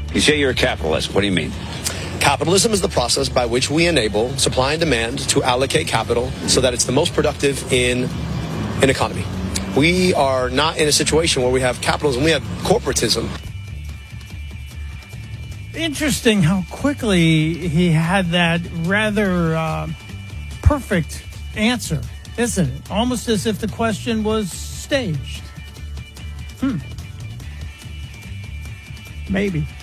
You say you're a capitalist. What do you mean? Capitalism is the process by which we enable supply and demand to allocate capital so that it's the most productive in an economy. We are not in a situation where we have capitalism, we have corporatism. Interesting how quickly he had that rather perfect answer, isn't it? Almost as if the question was staged. Maybe.